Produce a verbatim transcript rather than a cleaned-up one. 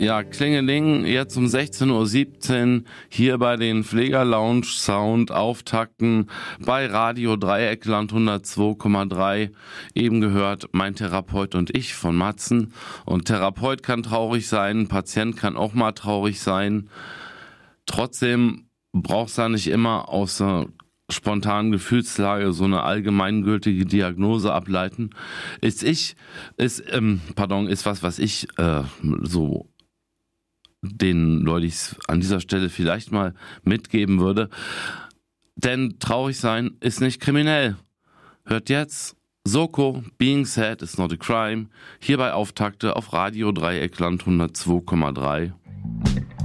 Ja, Klingeling, jetzt um sechzehn Uhr siebzehn hier bei den Pfleger Lounge Sound Auftakten bei Radio Dreieckland hundertzwei Komma drei. Eben gehört Mein Therapeut und ich von Matzen. Und Therapeut kann traurig sein, Patient kann auch mal traurig sein. Trotzdem brauchst du nicht immer aus der spontanen Gefühlslage so eine allgemeingültige Diagnose ableiten. Ist ich, ist, ähm, pardon, ist was, was ich äh, so den Leuten an dieser Stelle vielleicht mal mitgeben würde. Denn traurig sein ist nicht kriminell. Hört jetzt Soko, Being Sad is not a crime, hier bei Auftakte auf Radio Dreieckland hundertzwei Komma drei.